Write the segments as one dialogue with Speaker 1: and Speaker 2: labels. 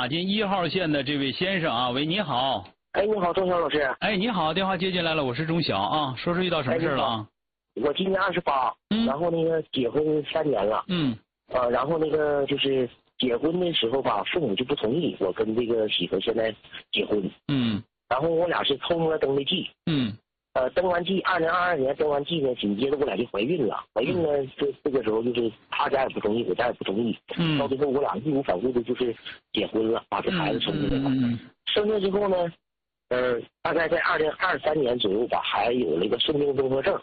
Speaker 1: 打进1号线的这位先生啊，喂，你好。
Speaker 2: 哎，你好，钟晓老师。
Speaker 1: 哎，你好，电话接进来了，我是钟晓啊，说说遇到什么事了啊？
Speaker 2: 我今年28，然后那个结婚3年了，然后那个就是结婚的时候吧，父母就不同意我跟这个媳妇现在结婚，然后我俩是偷摸登的记，登完记，2022年登完记呢，紧接着我俩就怀孕了，怀孕呢，这个时候就是他家也不同意，我家也不同意，到最后我俩义无反顾的就是结婚了，把这孩子生下来了，生下之后呢，大概在2023年左右吧，孩子有了一个肾病综合症。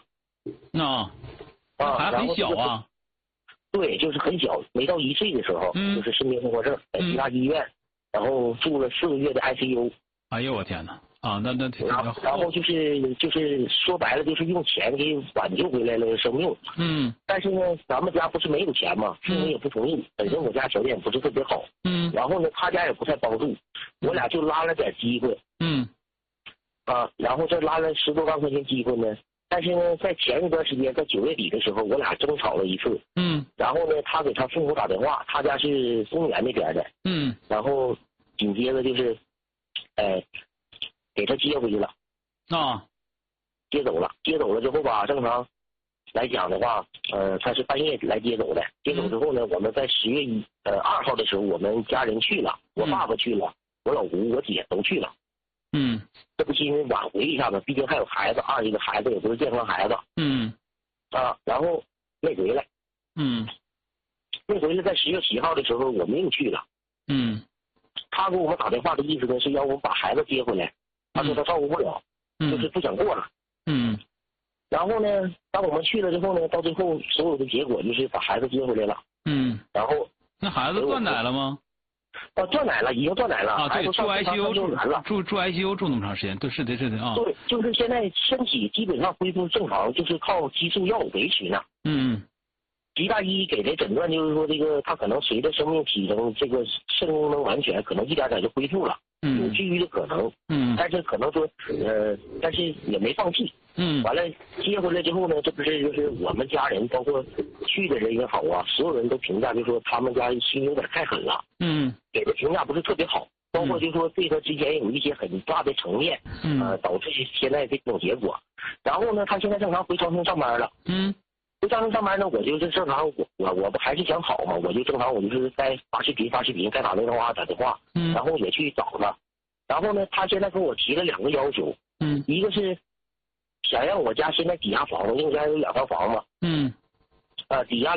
Speaker 1: 还很小啊。
Speaker 2: 对，就是很小，没到1岁的时候，就是肾病综合症，在吉大医院，然后住了4个月的 ICU。
Speaker 1: 哎呦我天哪！啊，那
Speaker 2: 然后就是说白了，就是用钱给挽救回来了生命。但是呢，咱们家不是没有钱嘛，父母也不同意，本身我家条件不是特别好。然后呢，他家也不太帮助，我俩就拉了点机会。然后这拉了10多万块钱机会呢。但是呢，在前一段时间，在9月底的时候，我俩争吵了一次。然后呢，他给他父母打电话，他家是公园那边的。然后紧接着就是，给他接回去了。接走了之后吧，正常来讲的话，他是半夜来接走的。接走之后呢，我们在10月2号的时候，我们家人去了，我爸爸去了，我老姑、我姐都去了。这不是因为挽回一下子，毕竟还有孩子，一个孩子也不是健康孩子。然后没回来。没回来，在10月7号的时候，我们又去了。他给我们打电话的意思呢，是要我们把孩子接回来。他说他照顾不了，就是不想过了。然后呢，当我们去了之后呢，到最后所有的结果就是把孩子接回来了。然后
Speaker 1: 那孩子断奶了吗？
Speaker 2: 断奶了，已经断奶了。
Speaker 1: 对，住 ICU 住 ICU 住那么长时间，对，是的啊。
Speaker 2: 对，就是现在身体基本上恢复正常，就是靠激素药维持呢。吉大医给的诊断就是说，这个他可能随着生命体征，这个肾功能完全可能一点点就恢复了，有治愈的可能。但是可能说，但是也没放弃。完了接回来之后呢，这不是就是我们家人，包括去的人也好啊，所有人都评价就说他们家心有点太狠了。给的评价不是特别好，包括就说对他之前有一些很大的层面，导致现在这种结果。然后呢，他现在正常回超市上班了。回超市上班呢，我就是正常，我不还是想跑嘛，我就正常，我就是该发视频，该打电话打电话，然后也去找他。然后呢，他现在跟我提了2个要求，一个是想让我家现在抵押房子，因为我家有2套房子，抵押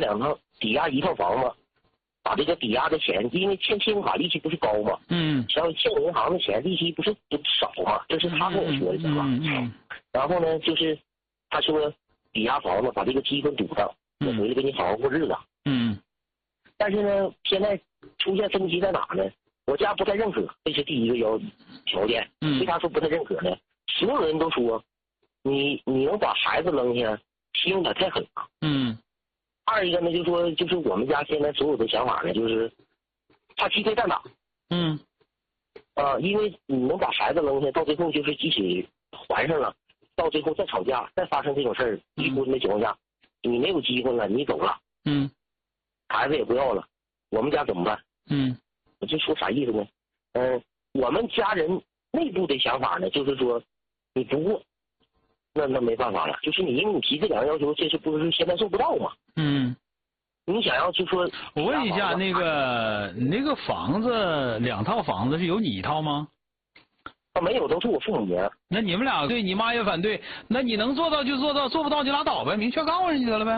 Speaker 2: 1套房子，把这个抵押的钱，因为欠信用卡利息不是高嘛，像欠银行的钱利息不是少嘛，这是他跟我说的是吧？然后呢，就是他说抵押房子把这个积分堵上，我回来跟你好好过日子。但是呢，现在出现分歧在哪呢？我家不太认可，这是第一个条件。为啥说不太认可呢？所有人都说你能把孩子扔下，心有点太狠了。二一个呢，就是我们家现在所有的想法呢，就是怕鸡飞蛋打。因为你能把孩子扔下，到最后就是即使怀上了，到最后再吵架，再发生这种事儿，离婚的情况下，你没有机会了，你走了，孩子也不要了，我们家怎么办？我就说啥意思呢？我们家人内部的想法呢，就是说你不过，那没办法了，就是因为你提这2个要求，这是不是现在做不到嘛？你想要就说，
Speaker 1: 我问一下，那个房子2套房子是有你一套吗？
Speaker 2: 没有，都是我父母名。
Speaker 1: 那你们俩对你妈也反对，那你能做到就做到，做不到就拉倒呗，明确告诉人家得了呗。